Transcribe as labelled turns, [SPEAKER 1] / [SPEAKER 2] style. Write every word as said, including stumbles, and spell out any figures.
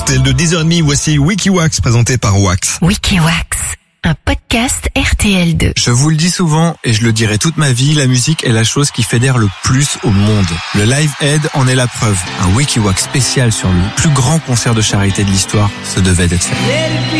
[SPEAKER 1] R T L de dix heures trente, voici Wikiwax présenté par Wax.
[SPEAKER 2] Wikiwax, un podcast R T L deux.
[SPEAKER 3] Je vous le dis souvent et je le dirai toute ma vie, la musique est la chose qui fédère le plus au monde. Le Live Aid en est la preuve. Un Wikiwax spécial sur le plus grand concert de charité de l'histoire se devait d'être fait.